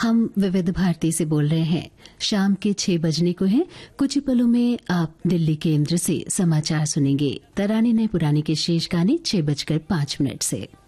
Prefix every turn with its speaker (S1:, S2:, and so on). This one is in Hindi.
S1: हम विविध भारती से बोल रहे हैं। शाम के 6 बजने को हैं। कुछ ही पलों में आप दिल्ली केंद्र से समाचार सुनेंगे। तराने नए पुराने के शेष गाने 6:05 से।